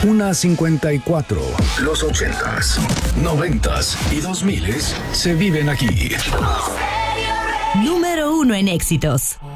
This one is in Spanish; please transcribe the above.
Una 54. Los 80s, 90s y 2000s se viven aquí. Número 1 en éxitos.